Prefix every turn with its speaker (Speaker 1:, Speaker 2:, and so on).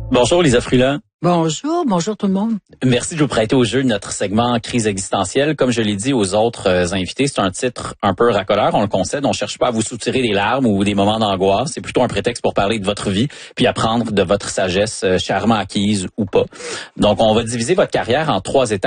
Speaker 1: Bonjour Lisa Frula.
Speaker 2: Bonjour tout le monde.
Speaker 1: Merci de vous prêter au jeu de notre segment Crise existentielle. Comme je l'ai dit aux autres invités, c'est un titre un peu racoleur, on le concède. On cherche pas à vous soutirer des larmes ou des moments d'angoisse. C'est plutôt un prétexte pour parler de votre vie, puis apprendre de votre sagesse chèrement acquise ou pas. Donc, on va diviser votre carrière en 3 étapes.